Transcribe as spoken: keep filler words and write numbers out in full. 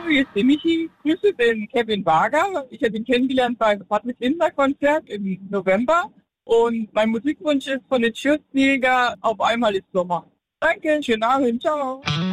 hier ist der Michi. Grüße den Kevin Wager. Ich habe ihn kennengelernt beim Patrick Lindner Konzert im November. Und mein Musikwunsch ist von den Schürzenjäger Auf einmal ist Sommer. Danke, schönen Abend, ciao.